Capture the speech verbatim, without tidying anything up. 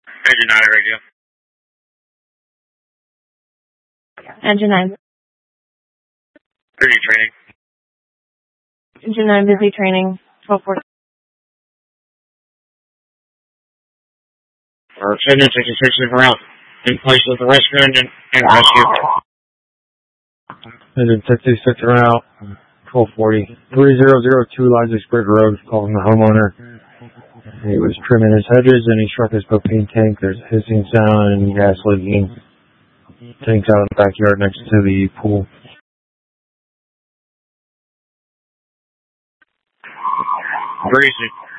Engine nine radio. Engine nine. Busy training. Engine nine, busy training. twelve four. Or Engine sixty-six is around. In place with the rescue engine and rescue. Engine sixty-six around. twelve forty. three zero zero two Logic Bridge Road, calling the homeowner. He was trimming his hedges and he struck his propane tank. There's hissing sound and gas leaking. Tank's out in the backyard next to the pool. Breezy.